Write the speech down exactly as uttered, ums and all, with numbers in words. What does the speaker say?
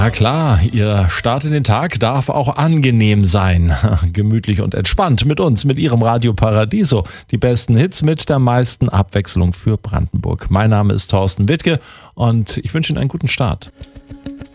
Ja klar, Ihr Start in den Tag darf auch angenehm sein. Gemütlich und entspannt mit uns, mit Ihrem Radio Paradiso. Die besten Hits mit der meisten Abwechslung für Brandenburg. Mein Name ist Thorsten Wittke und ich wünsche Ihnen einen guten Start.